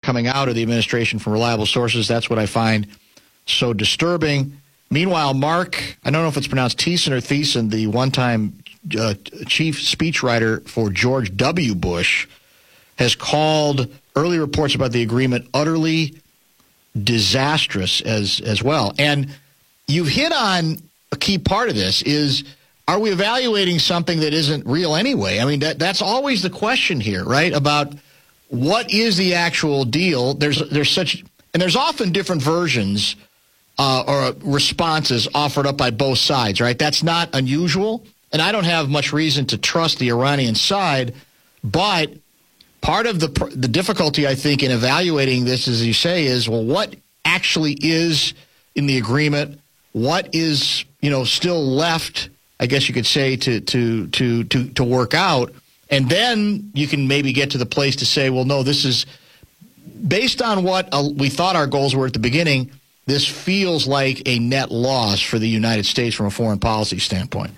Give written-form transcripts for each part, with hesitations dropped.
coming out of the administration from reliable sources. That's what I find so disturbing. Meanwhile, Mark, I don't know if it's pronounced Thiessen or Thiessen, the one-time chief speechwriter for George W. Bush, has called early reports about the agreement utterly disastrous as well. And you've hit on a key part of this is, are we evaluating something that isn't real anyway? I mean, that's always the question here, right? About what is the actual deal? There's often different versions or responses offered up by both sides, right? That's not unusual, and I don't have much reason to trust the Iranian side, but part of the difficulty, I think, in evaluating this, as you say, is, well, what actually is in the agreement? What is, still left, I guess you could say, to work out? And then you can maybe get to the place to say, well, no, this is based on what we thought our goals were at the beginning. This feels like a net loss for the United States from a foreign policy standpoint.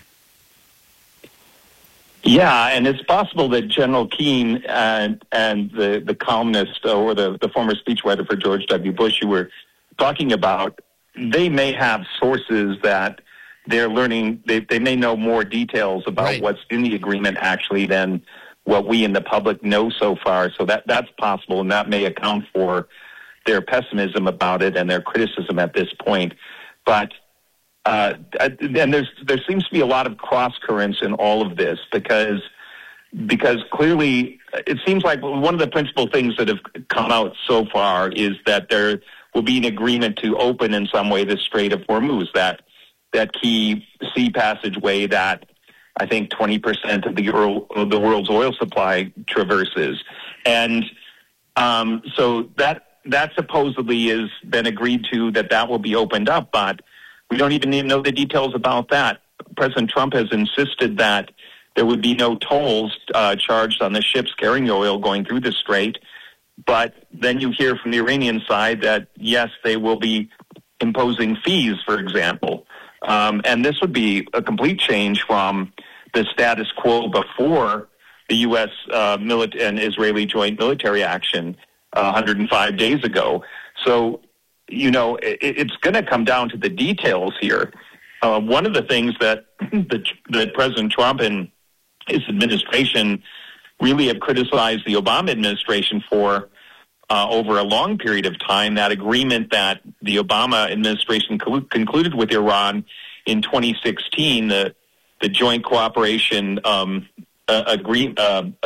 Yeah, and it's possible that General Keane and the columnist or the former speechwriter for George W. Bush you were talking about, they may have sources that they're learning. They may know more details about what's in the agreement actually than what we in the public know so far. So that's possible, and that may account for their pessimism about it and their criticism at this point. But and there seems to be a lot of cross currents in all of this because clearly it seems like one of the principal things that have come out so far is that there will be an agreement to open in some way the Strait of Hormuz, that key sea passageway that I think 20% of the world's oil supply traverses. And so that supposedly has been agreed to, that will be opened up, but we don't even know the details about that. President Trump has insisted that there would be no tolls charged on the ships carrying oil going through the strait. But then you hear from the Iranian side that, yes, they will be imposing fees, for example. And this would be a complete change from the status quo before the U.S. and Israeli joint military action 105 days ago. So, it's going to come down to the details here. One of the things that President Trump and his administration really have criticized the Obama administration for over a long period of time, that agreement that the Obama administration concluded with Iran in 2016, the Joint Cooperation Agreement,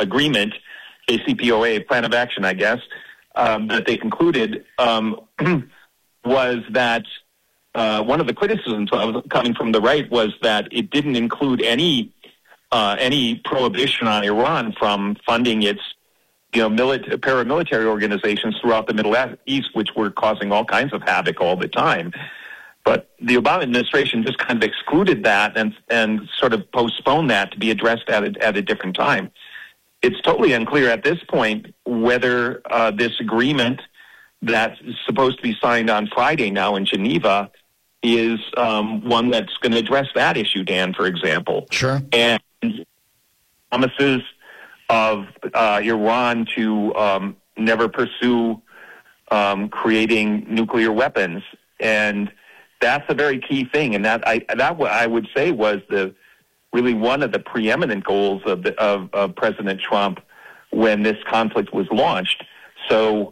JCPOA, Plan of Action, I guess, that they concluded was that one of the criticisms coming from the right was that it didn't include any prohibition on Iran from funding its paramilitary organizations throughout the Middle East, which were causing all kinds of havoc all the time. But the Obama administration just kind of excluded that and sort of postponed that to be addressed at a different time. It's totally unclear at this point whether this agreement that's supposed to be signed on Friday now in Geneva is one that's going to address that issue, Dan, for example. Sure. And promises of Iran to never pursue creating nuclear weapons. And that's a very key thing. And that I would say was really one of the preeminent goals of President Trump when this conflict was launched. So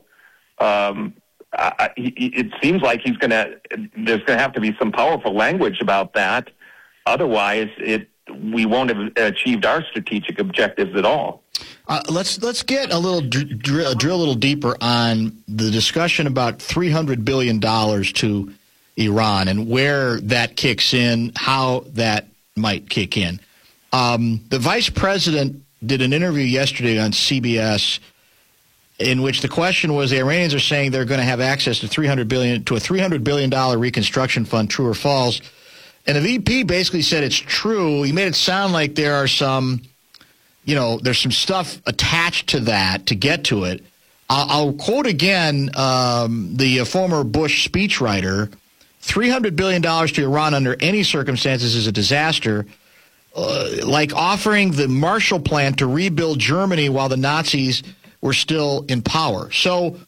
it seems like there's going to have to be some powerful language about that. Otherwise, we won't have achieved our strategic objectives at all. Let's get a little drill a little deeper on the discussion about $300 billion to Iran and where that kicks in, how that might kick in. The vice president did an interview yesterday on CBS in which the question was, the Iranians are saying they're going to have access to a $300 billion reconstruction fund, true or false? And the VP basically said it's true. He made it sound like there are some, there's some stuff attached to that to get to it. I'll quote again the former Bush speechwriter. $300 billion to Iran under any circumstances is a disaster, like offering the Marshall Plan to rebuild Germany while the Nazis were still in power. So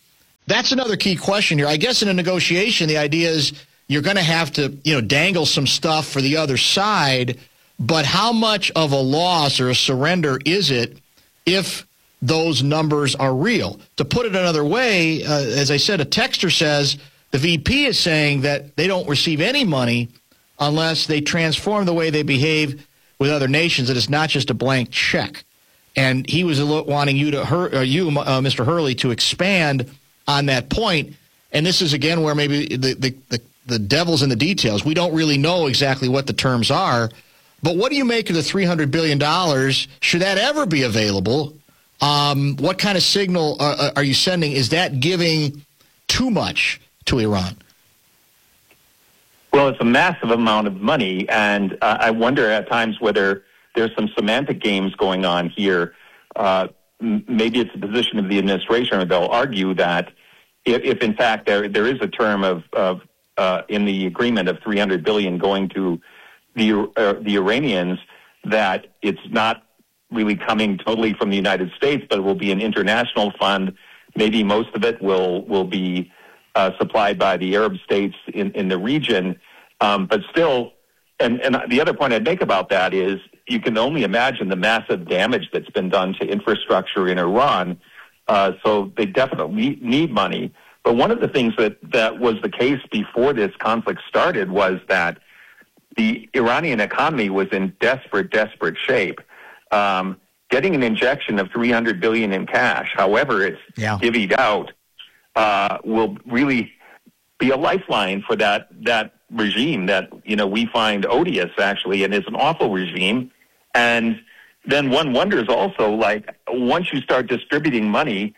That's another key question here. I guess in a negotiation, the idea is you're going to have to, dangle some stuff for the other side, but how much of a loss or a surrender is it if those numbers are real? To put it another way, as I said, a texter says the VP is saying that they don't receive any money unless they transform the way they behave with other nations, that it's not just a blank check. And he was wanting you, Mr. Hurley, to expand on that point. And this is, again, where maybe the devil's in the details. We don't really know exactly what the terms are. But what do you make of the $300 billion? Should that ever be available? What kind of signal are you sending? Is that giving too much to Iran? Well, it's a massive amount of money, and I wonder at times whether there's some semantic games going on here. Maybe it's a position of the administration, or they'll argue that if in fact there is a term of in the agreement of $300 billion going to the Iranians, that it's not really coming totally from the United States, but it will be an international fund. Maybe most of it will be supplied by the Arab states in the region. But still, and the other point I'd make about that is you can only imagine the massive damage that's been done to infrastructure in Iran. So they definitely need money. But one of the things that was the case before this conflict started was that the Iranian economy was in desperate shape. Getting an injection of $300 billion in cash, however it's divvied out, will really be a lifeline for that regime that we find odious, actually, and is an awful regime. And then one wonders also, like, once you start distributing money,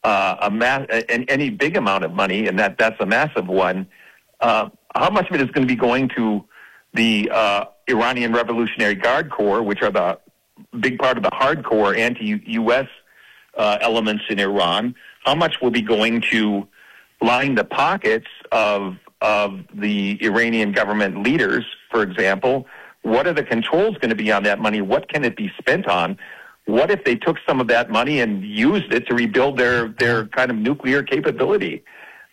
any big amount of money, and that's a massive one, how much of it is going to be going to the Iranian Revolutionary Guard Corps, which are the big part of the hardcore anti-U.S. Elements in Iran? How much will be going to line the pockets of the Iranian government leaders, for example? What are the controls going to be on that money? What can it be spent on? What if they took some of that money and used it to rebuild their kind of nuclear capability?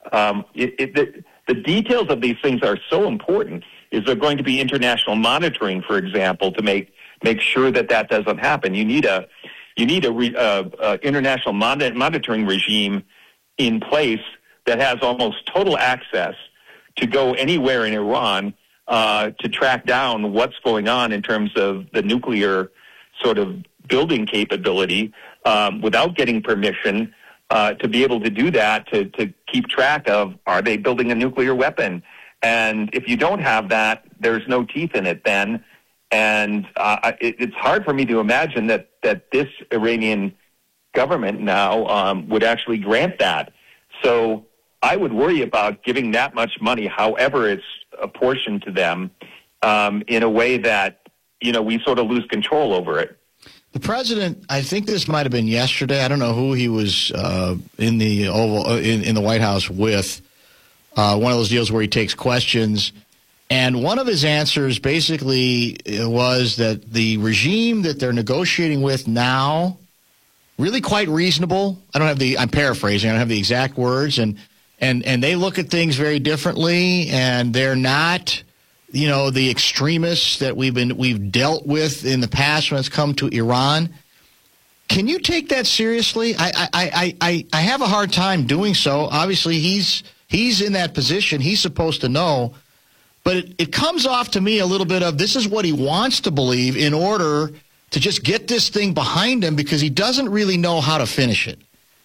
The details of these things are so important. Is there going to be international monitoring, for example, to make sure that doesn't happen? You need a international monitoring regime in place that has almost total access to go anywhere in Iran to track down what's going on in terms of the nuclear sort of building capability without getting permission, to be able to do that, to keep track of, are they building a nuclear weapon? And if you don't have that, there's no teeth in it then. And it's hard for me to imagine that this Iranian government now would actually grant that. So I would worry about giving that much money, however it's apportioned to them, in a way that, we sort of lose control over it. The president, I think this might have been yesterday. I don't know who he was in the Oval in the White House with. One of those deals where he takes questions, and one of his answers basically was that the regime that they're negotiating with now, really quite reasonable. I'm paraphrasing. I don't have the exact words, and they look at things very differently, and they're not, the extremists that we've dealt with in the past when it's come to Iran. Can you take that seriously? I have a hard time doing so. Obviously, he's in that position. He's supposed to know. But it comes off to me a little bit of this is what he wants to believe in order to just get this thing behind him, because he doesn't really know how to finish it.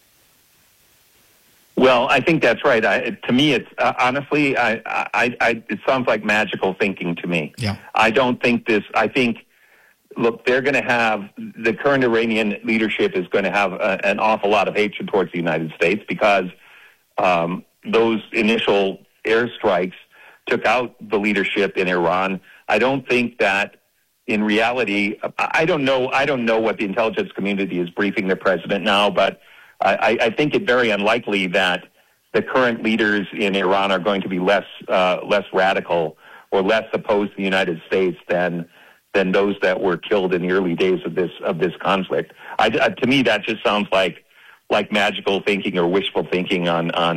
Well, I think that's right. To me, it's honestly, it sounds like magical thinking to me. Yeah. I don't think this. I think, look, they're going to have, the current Iranian leadership is going to have an awful lot of hatred towards the United States because those initial airstrikes took out the leadership in Iran. I don't think that in reality, I don't know what the intelligence community is briefing the president now, but I think it very unlikely that the current leaders in Iran are going to be less radical or less opposed to the United States than those that were killed in the early days of this conflict. To me, that just sounds like magical thinking or wishful thinking on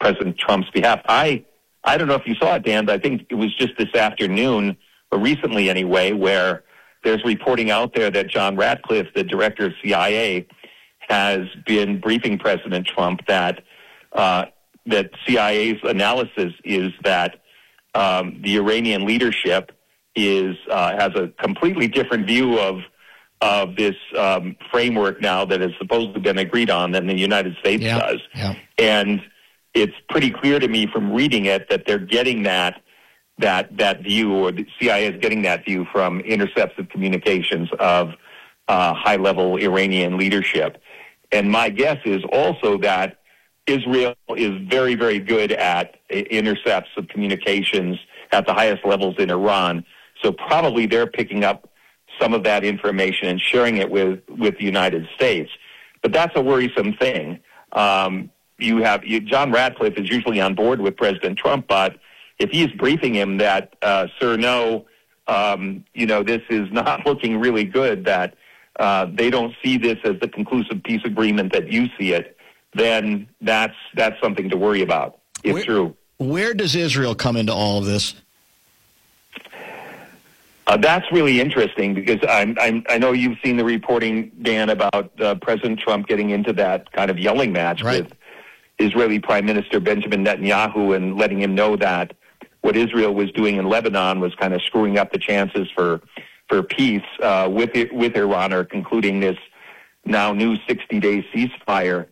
President Trump's behalf. I don't know if you saw it, Dan, but I think it was just this afternoon, or recently anyway, where there's reporting out there that John Ratcliffe, the director of CIA, has been briefing President Trump that CIA's analysis is that the Iranian leadership has a completely different view of this framework now that has supposedly been agreed on than the United States does. Yeah. And it's pretty clear to me from reading it that they're getting that view, or the CIA is getting that view from intercepts of communications of high-level Iranian leadership. And my guess is also that Israel is very, very good at intercepts of communications at the highest levels in Iran. So probably they're picking up some of that information and sharing it with the United States. But that's a worrisome thing. John Ratcliffe is usually on board with President Trump, but if he's briefing him that, sir, no, this is not looking really good, that they don't see this as the conclusive peace agreement that you see it, then that's something to worry about, if true. Where does Israel come into all of this? That's really interesting, because I know you've seen the reporting, Dan, about President Trump getting into that kind of yelling match with Israeli Prime Minister Benjamin Netanyahu and letting him know that what Israel was doing in Lebanon was kind of screwing up the chances for peace with Iran, or concluding this now new 60-day ceasefire.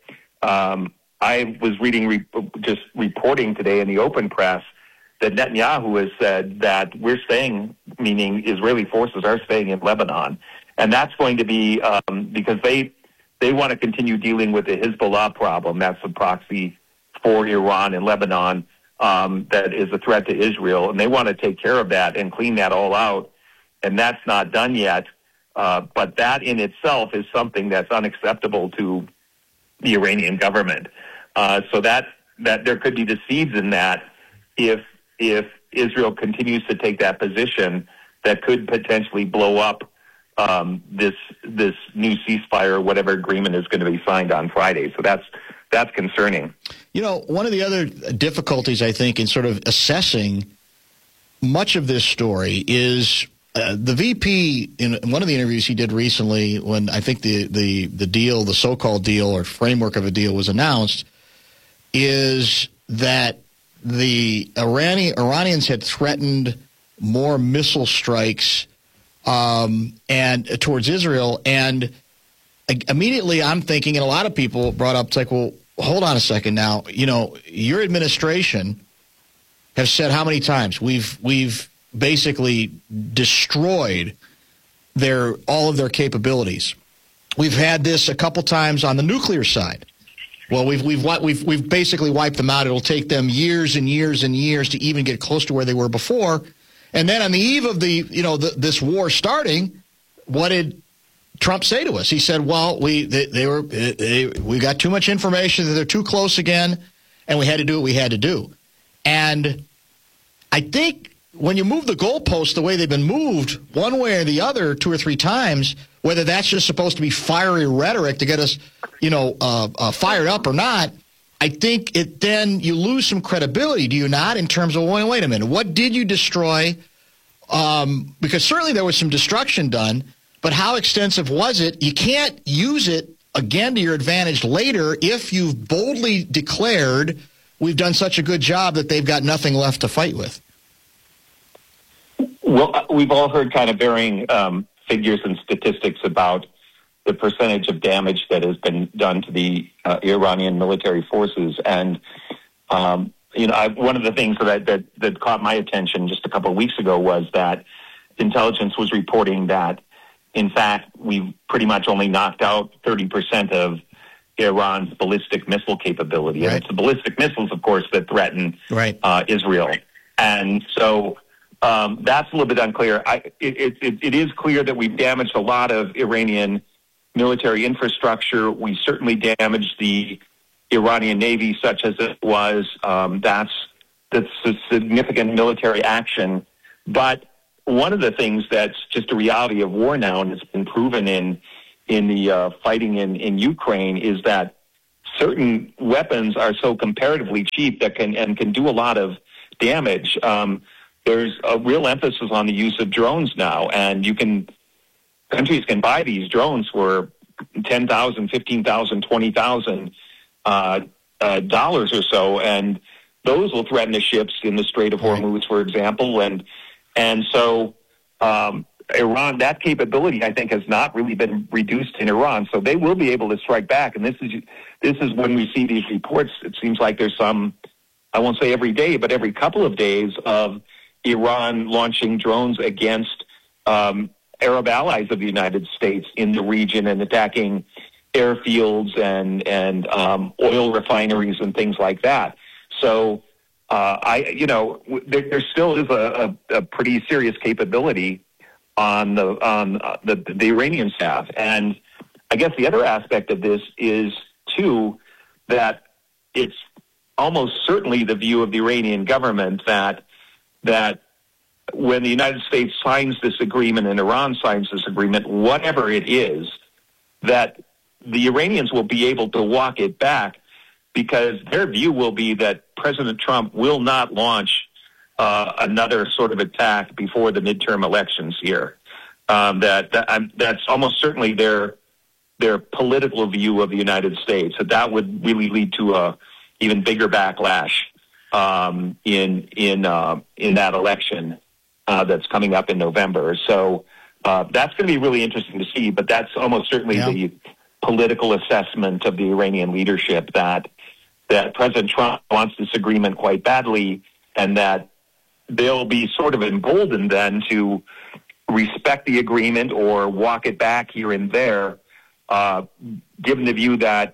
I was reading just reporting today in the open press that Netanyahu has said that we're staying, meaning Israeli forces are staying in Lebanon. And that's going to be because they want to continue dealing with the Hezbollah problem. That's the proxy for Iran in Lebanon that is a threat to Israel. And they want to take care of that and clean that all out. And that's not done yet. But that in itself is something that's unacceptable to the Iranian government. So that there could be the seeds in that if Israel continues to take that position, that could potentially blow up this new ceasefire or whatever agreement is going to be signed on Friday. So that's concerning. One of the other difficulties, I think, in sort of assessing much of this story is the VP, in one of the interviews he did recently, when I think the deal, the so-called deal or framework of a deal was announced, is that the Iranians had threatened more missile strikes and towards Israel, and immediately I'm thinking, and a lot of people brought up, it's like, well, hold on a second now. Your administration has said how many times we've basically destroyed all of their capabilities. We've had this a couple times on the nuclear side. Well, we've basically wiped them out. It'll take them years and years and years to even get close to where they were before. And then on the eve of this war starting, what did Trump say to us? He said, "Well, we got too much information that they're too close again, and we had to do what we had to do." And I think when you move the goalposts the way they've been moved, one way or the other, 2 or 3 times, whether that's just supposed to be fiery rhetoric to get us, fired up or not, I think then you lose some credibility, do you not, in terms of, wait a minute, what did you destroy? Because certainly there was some destruction done, but how extensive was it? You can't use it again to your advantage later if you've boldly declared we've done such a good job that they've got nothing left to fight with. Well, we've all heard kind of varying figures and statistics about the percentage of damage that has been done to the Iranian military forces. And, one of the things that caught my attention just a couple of weeks ago was that intelligence was reporting that, in fact, we've pretty much only knocked out 30% of Iran's ballistic missile capability. Right. And it's the ballistic missiles, of course, that threaten Israel. And so that's a little bit unclear. It is clear that we've damaged a lot of Iranian military infrastructure. We certainly damaged the Iranian Navy, such as it was. That's a significant military action. But one of the things that's just a reality of war now, and it's been proven in the fighting in Ukraine, is that certain weapons are so comparatively cheap that can do a lot of damage. There's a real emphasis on the use of drones now, and countries can buy these drones for $10,000, $15,000, $20,000 dollars or so, and those will threaten the ships in the Strait of Hormuz, for example, and so Iran, that capability, I think, has not really been reduced in Iran, so they will be able to strike back. And this is when we see these reports. It seems like there's some, I won't say every day, but every couple of days of Iran launching drones against Arab allies of the United States in the region and attacking airfields and oil refineries and things like that. So there still is a pretty serious capability on the Iranians have. And I guess the other aspect of this is, too, that it's almost certainly the view of the Iranian government that when the United States signs this agreement and Iran signs this agreement, whatever it is, that the Iranians will be able to walk it back, because their view will be that President Trump will not launch another sort of attack before the midterm elections here. That's almost certainly their political view of the United States. That would really lead to a even bigger backlash in that election that's coming up in November. So that's going to be really interesting to see. But that's almost certainly the political assessment of the Iranian leadership, that President Trump wants this agreement quite badly, and that they'll be sort of emboldened then to respect the agreement or walk it back here and there, given their view that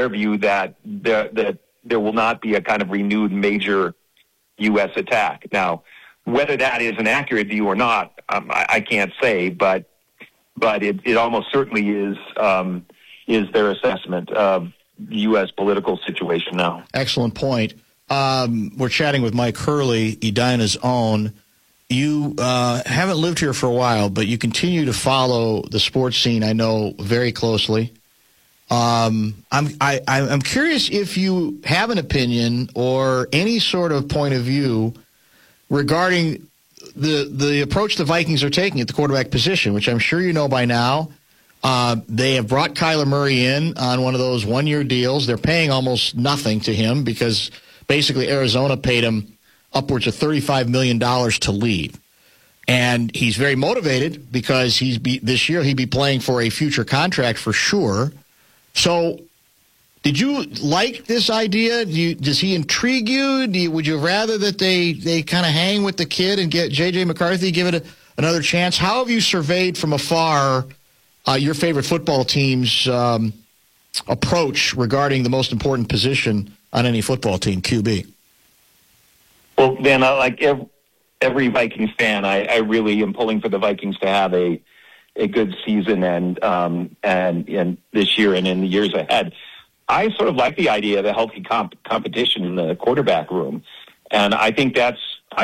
there will not be a kind of renewed major U.S. attack. Now, whether that is an accurate view or not, I can't say, but it almost certainly is their assessment of the U.S. political situation now. Excellent point. We're chatting with Mike Hurley, Edina's own. You haven't lived here for a while, but you continue to follow the sports scene, I know, very closely. I'm curious if you have an opinion or any sort of point of view regarding the approach the Vikings are taking at the quarterback position, which I'm sure you know by now. They have brought Kyler Murray in on one of those one-year deals. They're paying almost nothing to him because basically Arizona paid him upwards of $35 million to leave. And he's very motivated because this year he'd be playing for a future contract for sure. So did you like this idea? Does he intrigue you? Would you rather that they kind of hang with the kid and get J.J. McCarthy, give it another chance? How have you surveyed from afar your favorite football team's approach regarding the most important position on any football team, QB? Well, Dan, like every Vikings fan, I really am pulling for the Vikings to have a good season and this year and in the years ahead. I sort of like the idea of a healthy competition in the quarterback room, and I think that's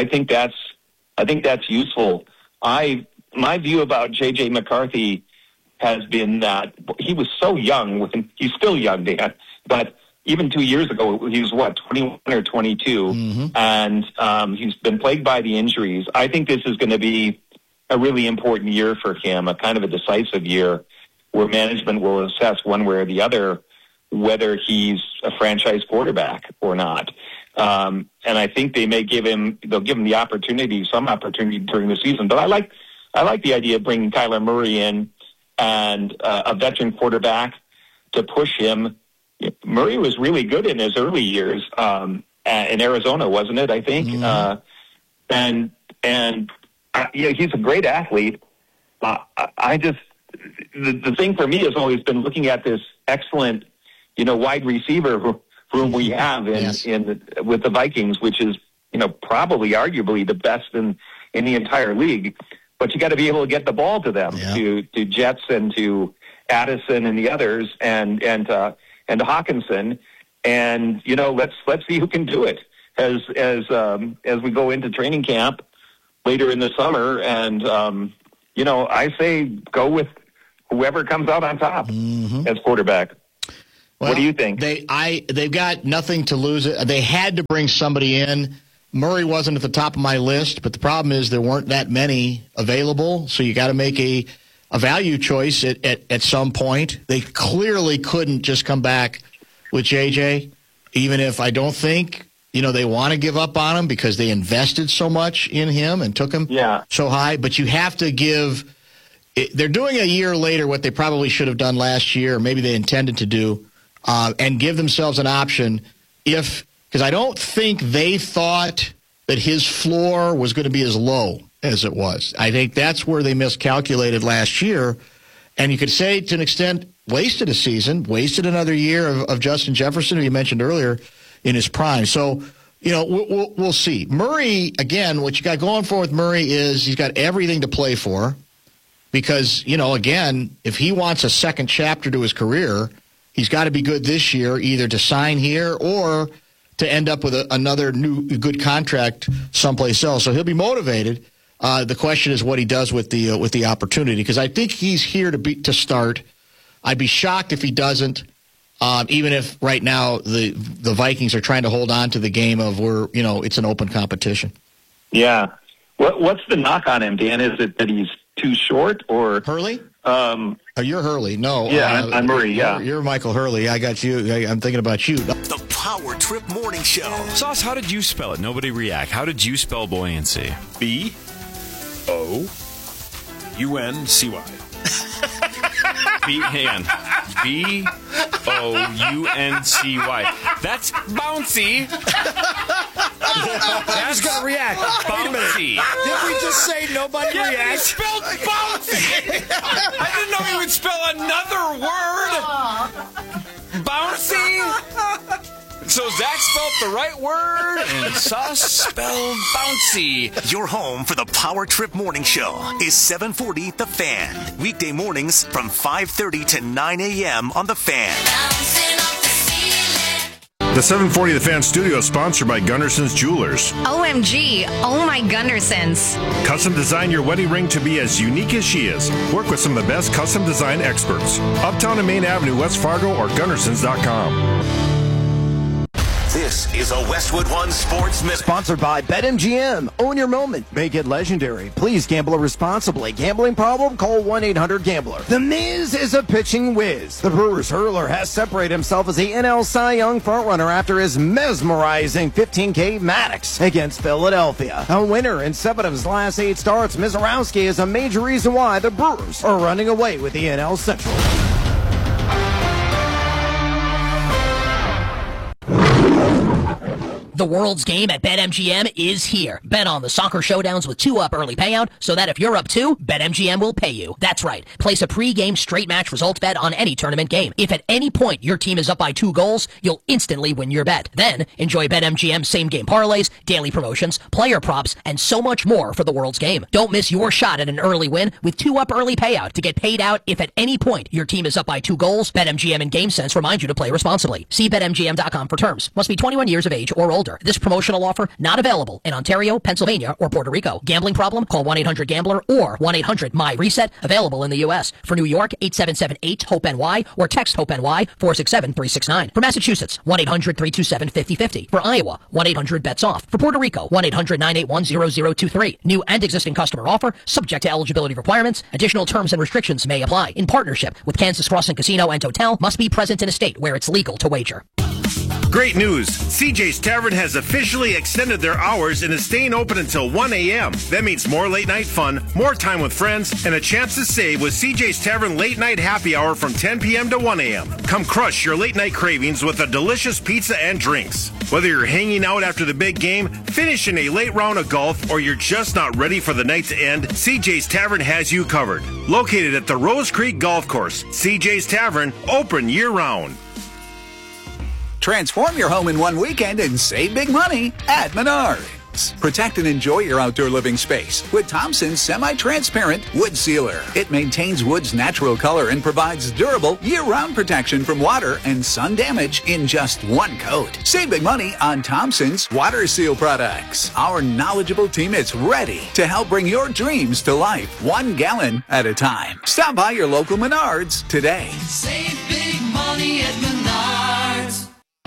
useful. My view about J.J. McCarthy has been that he was so young. He's still young, Dan, but even 2 years ago, he was, 21 or 22, mm-hmm. and he's been plagued by the injuries. I think this is going to be a really important year for him, a kind of a decisive year where management will assess one way or the other whether he's a franchise quarterback or not. And I think they'll give him some opportunity during the season. But I like the idea of bringing Kyler Murray in and a veteran quarterback to push him. Murray was really good in his early years in Arizona, wasn't it? I think, mm-hmm. He's a great athlete. The thing for me has always been looking at this excellent, wide receiver room we have with the Vikings, which is, probably arguably the best in the entire league. But you got to be able to get the ball to them, to Jets and to Addison and the others, and to Hawkinson, and let's see who can do it as we go into training camp later in the summer, and I say go with whoever comes out on top mm-hmm. as quarterback. Well, what do you think? They've got nothing to lose. They had to bring somebody in. Murray wasn't at the top of my list, but the problem is there weren't that many available, so you got to make a value choice at some point. They clearly couldn't just come back with JJ, even if I don't think they want to give up on him because they invested so much in him and took him so high. But you have to give. They're doing a year later what they probably should have done last year, or maybe they intended to do, and give themselves an option because I don't think they thought that his floor was going to be as low as it was. I think that's where they miscalculated last year. And you could say, to an extent, wasted a season, wasted another year of Justin Jefferson, who you mentioned earlier, in his prime. So, we'll see. Murray, again, what you got going for with Murray is he's got everything to play for. Because, again, if he wants a second chapter to his career, he's got to be good this year, either to sign here or to end up with another new good contract someplace else. So he'll be motivated. The question is what he does with the opportunity, because I think he's here to start. I'd be shocked if he doesn't, even if right now the Vikings are trying to hold on to the game of it's an open competition. Yeah. What's the knock on him, Dan? Is it that he's too short, or Hurley? You're Hurley. No. Yeah, I'm Murray, yeah. You're Michael Hurley. I got you. I'm thinking about you. The Power Trip Morning Show. Sauce, how did you spell it? Nobody react. How did you spell buoyancy? B-O-U-N-C-Y. Hang on. B-O-U-N-C-Y. That's bouncy. Who's going to react? Bouncy. Did we just say nobody Yeah, reacts? he spelled bouncy. I didn't know he would spell another word. Bouncy. So Zach spelled the right word, and Sauce spelled bouncy. Your home for the Power Trip Morning Show is 740 The Fan. Weekday mornings from 5:30 to 9 a.m. on The Fan. The 740 The Fan studio is sponsored by Gunderson's Jewelers. OMG, oh my Gundersons. Custom design your wedding ring to be as unique as she is. Work with some of the best custom design experts. Uptown and Main Avenue, West Fargo, or Gundersons.com. This is a Westwood One Sports Minute. Sponsored by BetMGM. Own your moment. Make it legendary. Please gamble responsibly. Gambling problem? Call 1-800-GAMBLER. The Miz is a pitching whiz. The Brewers hurler has separated himself as the NL Cy Young frontrunner after his mesmerizing 15K Maddox against Philadelphia. A winner in 7 of his last 8 starts, Mizorowski is a major reason why the Brewers are running away with the NL Central. The world's game at BetMGM is here. Bet on the soccer showdowns with 2-up early payout so that if you're up 2, BetMGM will pay you. That's right. Place a pre-game straight match results bet on any tournament game. If at any point your team is up by 2 goals, you'll instantly win your bet. Then enjoy BetMGM's same-game parlays, daily promotions, player props, and so much more for the world's game. Don't miss your shot at an early win with 2-up early payout to get paid out if at any point your team is up by 2 goals. BetMGM and GameSense remind you to play responsibly. See BetMGM.com for terms. Must be 21 years of age or older. This promotional offer not available in Ontario, Pennsylvania, or Puerto Rico. Gambling problem? Call 1-800-GAMBLER or 1-800-MY-RESET. Available in the U.S. For New York, 877-8-HOPE-NY or text HOPE-NY 467-369. For Massachusetts, 1-800-327-5050. For Iowa, 1-800-BETS-OFF. For Puerto Rico, 1-800-981-0023. New and existing customer offer, subject to eligibility requirements. Additional terms and restrictions may apply. In partnership with Kansas Crossing Casino and Hotel, must be present in a state where it's legal to wager. Great news! CJ's Tavern has officially extended their hours and is staying open until 1 a.m. That means more late night fun, more time with friends, and a chance to save with CJ's Tavern Late Night Happy Hour from 10 p.m. to 1 a.m. Come crush your late night cravings with a delicious pizza and drinks. Whether you're hanging out after the big game, finishing a late round of golf, or you're just not ready for the night to end, CJ's Tavern has you covered. Located at the Rose Creek Golf Course, CJ's Tavern, open year-round. Transform your home in one weekend and save big money at Menards. Protect and enjoy your outdoor living space with Thompson's semi-transparent wood sealer. It maintains wood's natural color and provides durable year-round protection from water and sun damage in just one coat. Save big money on Thompson's water seal products. Our knowledgeable team is ready to help bring your dreams to life 1 gallon at a time. Stop by your local Menards today. Save big money at Menards.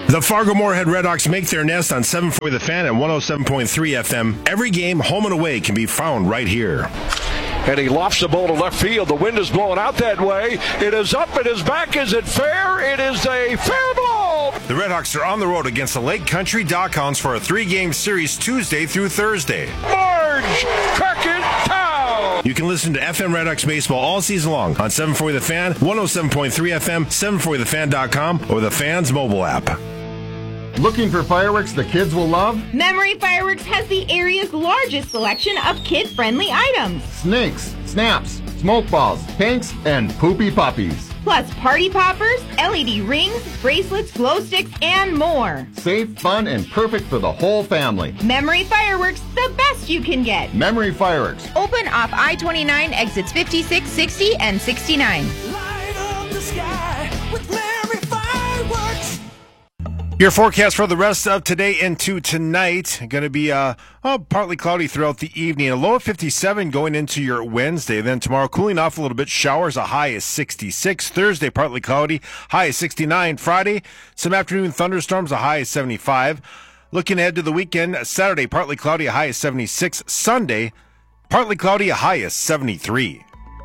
The Fargo-Moorhead Redhawks make their nest on 740 The Fan and 107.3 FM. Every game, home and away, can be found right here. And he lofts the ball to left field. The wind is blowing out that way. It is up. It is back. Is it fair? It is a fair ball. The Redhawks are on the road against the Lake Country Dockhounds for a 3-game series Tuesday through Thursday. Marge Crockett-Town. You can listen to FM Redhawks baseball all season long on 740 The Fan, 107.3 FM, 740thefan.com, or the Fan's mobile app. Looking for fireworks the kids will love? Memory Fireworks has the area's largest selection of kid-friendly items. Snakes, snaps, smoke balls, pinks, and poopy puppies. Plus party poppers, LED rings, bracelets, glow sticks, and more. Safe, fun, and perfect for the whole family. Memory Fireworks, the best you can get. Memory Fireworks. Open off I-29, exits 56, 60, and 69. Light up the sky with Memory Fireworks. Your forecast for the rest of today into tonight going to be partly cloudy throughout the evening. A low of 57 going into your Wednesday. Then tomorrow cooling off a little bit. Showers, a high is 66. Thursday partly cloudy, high is 69. Friday some afternoon thunderstorms, a high is 75. Looking ahead to the weekend, Saturday partly cloudy, a high is 76. Sunday partly cloudy, a high is 73.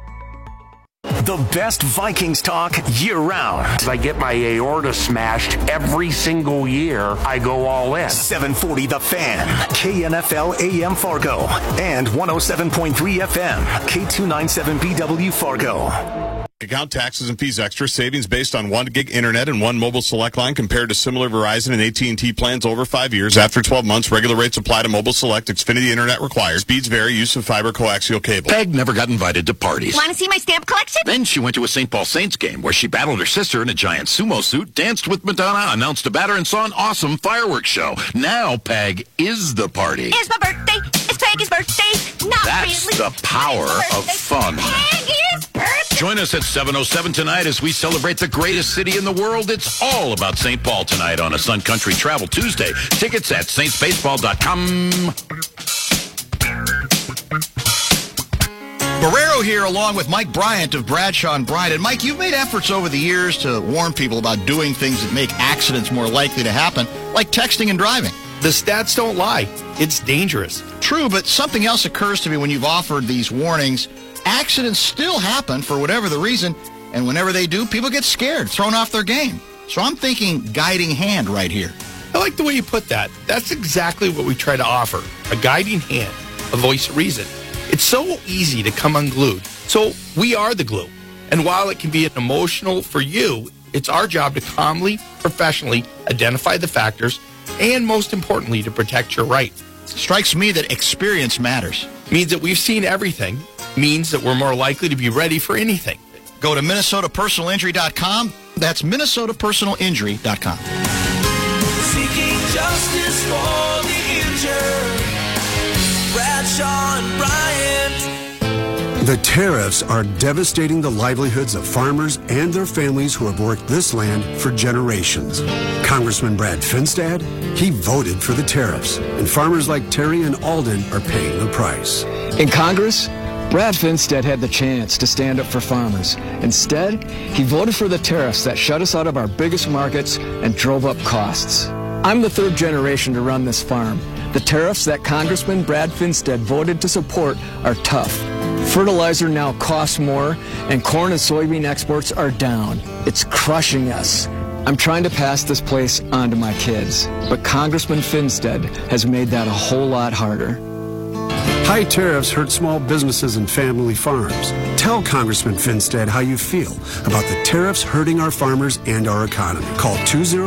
The best Vikings talk year-round. I get my aorta smashed every single year. I go all in. 740 The Fan, KNFL AM Fargo, and 107.3 FM, K297BW Fargo. Account taxes and fees extra. Savings based on 1 gig internet and 1 mobile select line compared to similar Verizon and AT&T plans over 5 years. After 12 months, regular rates apply to mobile select. Xfinity internet required. Speeds vary. Use of fiber coaxial cable. Peg never got invited to parties. Want to see my stamp collection? Then she went to a St. Paul Saints game where she battled her sister in a giant sumo suit, danced with Madonna, announced a batter, and saw an awesome fireworks show. Now Peg is the party. It's my birthday. It's Peggy's birthday. Not That's really. the power of fun. Peggy's birthday. Join us at 7:07 tonight as we celebrate the greatest city in the world. It's all about St. Paul tonight on a Sun Country Travel Tuesday. Tickets at saintsbaseball.com. Barrero here, along with Mike Bryant of Bradshaw and Bryant. And Mike, you've made efforts over the years to warn people about doing things that make accidents more likely to happen, like texting and driving. The stats don't lie. It's dangerous. True, but something else occurs to me when you've offered these warnings. Accidents still happen for whatever the reason, and whenever they do, people get scared, thrown off their game. So I'm thinking guiding hand right here. I like the way you put that. That's exactly what we try to offer. A guiding hand, a voice of reason. It's so easy to come unglued. So we are the glue. And while it can be emotional for you, it's our job to calmly, professionally identify the factors and, most importantly, to protect your right. Strikes me that experience matters. Means that we've seen everything. Means that we're more likely to be ready for anything. Go to MinnesotaPersonalInjury.com. That's MinnesotaPersonalInjury.com. Seeking justice for the injured. Bradshaw and Bryant. The tariffs are devastating the livelihoods of farmers and their families who have worked this land for generations. Congressman Brad Finstad, he voted for the tariffs, and farmers like Terry and Alden are paying the price. In Congress, Brad Finstad had the chance to stand up for farmers. Instead, he voted for the tariffs that shut us out of our biggest markets and drove up costs. I'm the third generation to run this farm. The tariffs that Congressman Brad Finstad voted to support are tough. Fertilizer now costs more, and corn and soybean exports are down. It's crushing us. I'm trying to pass this place on to my kids, but Congressman Finstad has made that a whole lot harder. High tariffs hurt small businesses and family farms. Tell Congressman Finstad how you feel about the tariffs hurting our farmers and our economy. Call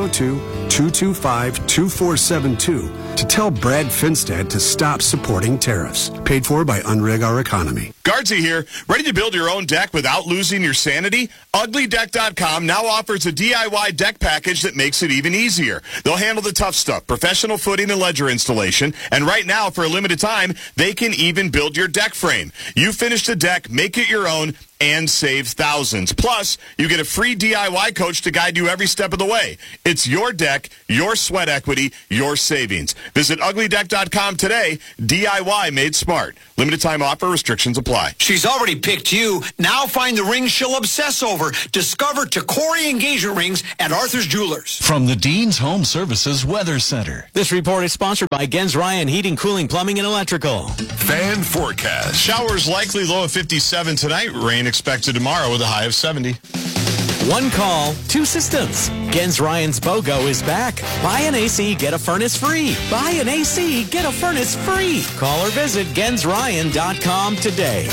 202-225-2472 to tell Brad Finstad to stop supporting tariffs. Paid for by Unrig Our Economy. Guardsy here. Ready to build your own deck without losing your sanity? UglyDeck.com now offers a DIY deck package that makes it even easier. They'll handle the tough stuff, professional footing and ledger installation, and right now, for a limited time, they can even build your deck frame. You finish the deck, make it your own, and save thousands. Plus, you get a free DIY coach to guide you every step of the way. It's your deck, your sweat equity, your savings. Visit uglydeck.com today. DIY made smart. Limited time offer. Restrictions apply. She's already picked you. Now find the ring she'll obsess over. Discover Tacori engagement rings at Arthur's Jewelers. From the Dean's Home Services Weather Center. This report is sponsored by Gens Ryan Heating, Cooling, Plumbing, and Electrical. Fan forecast. Showers likely, low of 57 tonight. Rain expected tomorrow with a high of 70. One call, two systems. Gens Ryan's BOGO is back. Buy an AC, get a furnace free. Buy an AC, get a furnace free. Call or visit GensRyan.com today.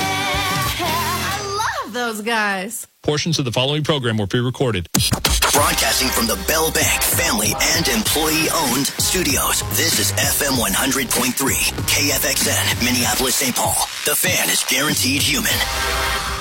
I love those guys. Portions of the following program were pre-recorded. Broadcasting from the Bell Bank family and employee-owned studios. This is FM 100.3, KFXN, Minneapolis, St. Paul. The Fan is guaranteed human.